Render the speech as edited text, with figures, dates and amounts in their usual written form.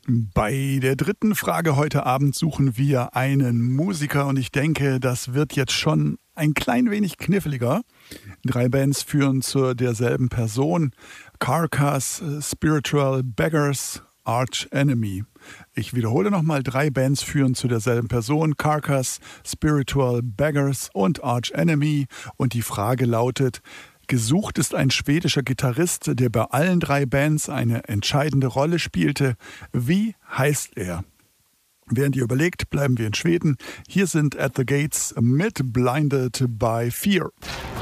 Bei der dritten Frage heute Abend suchen wir einen Musiker und ich denke, das wird jetzt schon ein klein wenig kniffliger. 3 Bands führen zu derselben Person. Carcass, Spiritual Beggars, Arch Enemy. Ich wiederhole nochmal, 3 Bands führen zu derselben Person. Carcass, Spiritual Beggars und Arch Enemy. Und die Frage lautet: Gesucht ist ein schwedischer Gitarrist, der bei allen 3 Bands eine entscheidende Rolle spielte. Wie heißt er? Während ihr überlegt, bleiben wir in Schweden. Hier sind At the Gates mit Blinded by Fear.